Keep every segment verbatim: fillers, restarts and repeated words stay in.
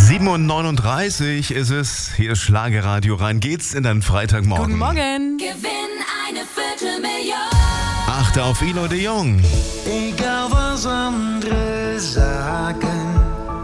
sieben Uhr neununddreißig ist es. Hier ist Schlagerradio. Rein geht's in den Freitagmorgen. Guten Morgen. Gewinn eine Viertelmillion. Achte auf Elo de Jong. Egal was andere sagen,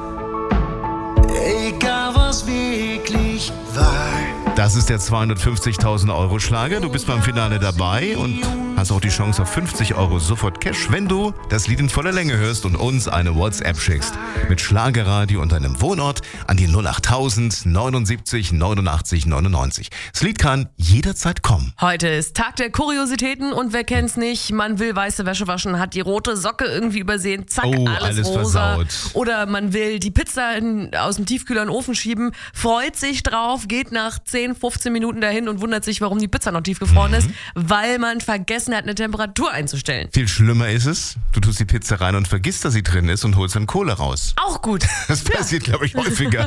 egal was wirklich war. Das ist der zweihundertfünfzigtausend Euro Schlager. Du bist beim Finale dabei und hast auch die Chance auf fünfzig Euro sofort Cash, wenn du das Lied in voller Länge hörst und uns eine WhatsApp schickst. Mit Schlagerradio und deinem Wohnort an die null achttausend neunundsiebzig neunundachtzig neunundneunzig. Das Lied kann jederzeit kommen. Heute ist Tag der Kuriositäten und wer kennt's nicht, man will weiße Wäsche waschen, hat die rote Socke irgendwie übersehen, zack, Oh, alles, alles rosa. versaut. Oder man will die Pizza in, aus dem Tiefkühler in den Ofen schieben, freut sich drauf, geht nach zehn, fünfzehn Minuten dahin und wundert sich, warum die Pizza noch tiefgefroren Mhm. ist, weil man vergessen hat, eine Temperatur einzustellen. Viel schlimmer ist es, du tust die Pizza rein und vergisst, dass sie drin ist und holst dann Kohle raus. Auch gut. Das passiert, glaube ich, häufiger.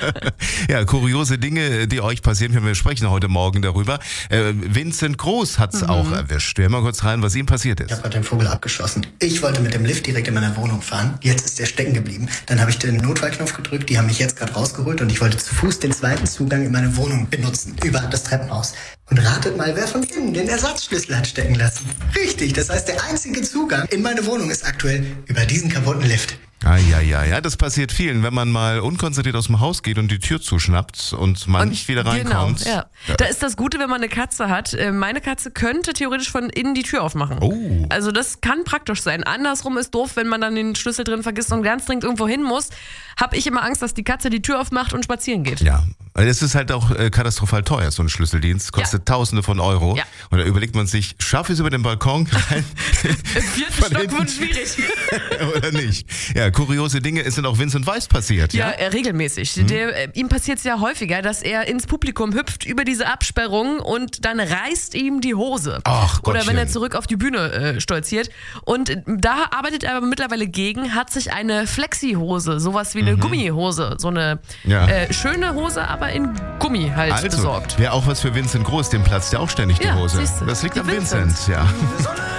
Ja, kuriose Dinge, die euch passieren können. Wir sprechen heute Morgen darüber. Äh, Vincent Groß hat's Mhm. auch erwischt. Wir hören mal kurz rein, was ihm passiert Ich ist. habe gerade den Vogel abgeschossen. Ich wollte mit dem Lift direkt in meiner Wohnung fahren. Jetzt ist der stecken geblieben. Dann habe ich den Notfallknopf gedrückt. Die haben mich jetzt gerade rausgeholt und ich wollte zu Fuß den zweiten Zugang in meine Wohnung benutzen. Über das Treppenhaus. Und ratet mal, wer von innen den Ersatzschlüssel hat stecken lassen. Richtig, das heißt, der einzige Zugang in meine Wohnung ist aktuell über diesen kaputten Lift. Ah, ja, ja, ja, das passiert vielen, wenn man mal unkonzentriert aus dem Haus geht und die Tür zuschnappt und man Und nicht wieder reinkommt. Genau, ja. Da ist das Gute, wenn man eine Katze hat. Äh, Meine Katze könnte theoretisch von innen die Tür aufmachen. Oh. Also das kann praktisch sein. Andersrum ist doof, wenn man dann den Schlüssel drin vergisst und ganz dringend irgendwo hin muss, habe ich immer Angst, dass die Katze die Tür aufmacht und spazieren geht. Ja, weil es ist halt auch äh, katastrophal teuer, so ein Schlüsseldienst. Kostet Ja. Tausende von Euro. Ja. Und da überlegt man sich, schaffe ich es über den Balkon rein? Im vierten Von Stock hinten. wird schwierig. Oder nicht? Ja, kuriose Dinge, es sind auch Vincent Weiss passiert, Ja, ja? äh, regelmäßig. Der, äh, ihm passiert es ja häufiger, dass er ins Publikum hüpft über diese Absperrung und dann reißt ihm die Hose. Ach, Oder wenn er Gottchen. zurück auf die Bühne äh, stolziert. Und äh, da arbeitet er aber mittlerweile gegen, hat sich eine Flexi-Hose, sowas wie eine Gummihose, so eine Ja. äh, schöne Hose, aber in Gummi halt Also, besorgt. wäre auch was für Vincent Groß, dem platzt ja auch ständig die Ja, Hose. siehste. Das liegt Die am Vincent. Vincent, ja. Sonne